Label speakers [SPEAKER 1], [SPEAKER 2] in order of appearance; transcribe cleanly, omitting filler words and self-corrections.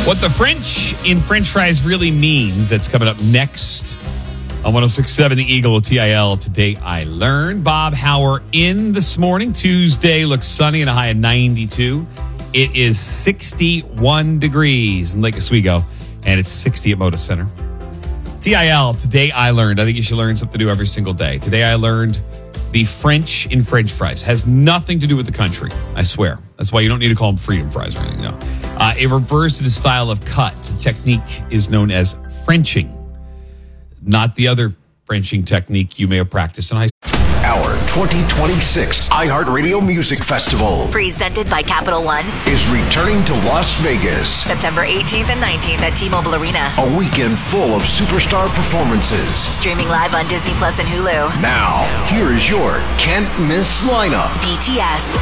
[SPEAKER 1] What the French in French fries really means, that's coming up next on 106.7 The Eagle with TIL. Today I learned. Bob Hauer in this morning. Tuesday looks sunny and a high of 92. It is 61 degrees in Lake Oswego, and it's 60 at Moda Center. TIL, today I learned. I think you should learn something new every single day. Today I learned the French in French fries. Has nothing to do with the country, I swear. That's why you don't need to call them freedom fries or anything, no. It refers to the style of cut. The technique is known as Frenching, not the other Frenching technique you may have practiced in high school.
[SPEAKER 2] Our 2026 iHeartRadio Music Festival,
[SPEAKER 3] presented by Capital One,
[SPEAKER 2] is returning to Las Vegas.
[SPEAKER 3] September 18th and 19th at T-Mobile Arena.
[SPEAKER 2] A weekend full of superstar performances.
[SPEAKER 3] Streaming live on Disney Plus and Hulu.
[SPEAKER 2] Now, here is your can't miss lineup.
[SPEAKER 3] BTS,